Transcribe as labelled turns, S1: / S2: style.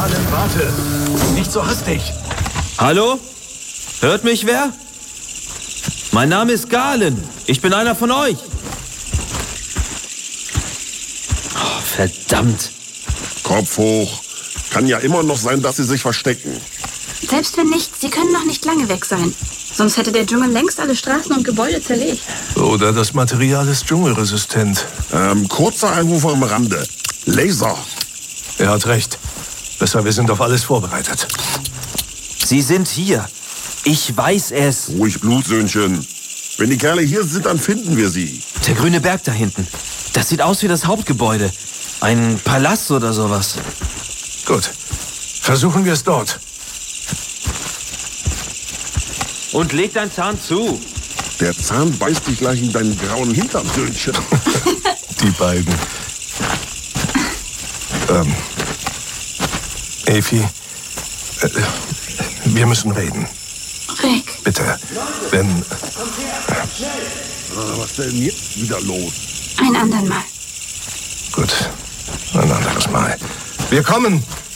S1: Galen, warte. Nicht so hastig.
S2: Hallo? Hört mich wer? Mein Name ist Galen. Ich bin einer von euch. Oh, verdammt.
S3: Kopf hoch. Kann ja immer noch sein, dass sie sich verstecken.
S4: Selbst wenn nicht, sie können noch nicht lange weg sein. Sonst hätte der Dschungel längst alle Straßen und Gebäude zerlegt.
S1: Oder das Material ist dschungelresistent.
S3: Kurzer Einwurf am Rande. Laser.
S1: Er hat recht. Besser, wir sind auf alles vorbereitet.
S2: Sie sind hier. Ich weiß es.
S3: Ruhig, Blutsöhnchen. Wenn die Kerle hier sind, dann finden wir sie.
S2: Der grüne Berg da hinten. Das sieht aus wie das Hauptgebäude. Ein Palast oder sowas.
S1: Gut. Versuchen wir es dort.
S2: Und leg deinen Zahn zu.
S3: Der Zahn beißt dich gleich in deinen grauen Hintern, Söhnchen.
S1: Die beiden. Efi, wir müssen reden.
S4: Rick.
S1: Bitte, wenn...
S3: Was ist denn jetzt wieder los?
S4: Ein andern Mal.
S1: Gut, ein anderes Mal. Wir kommen!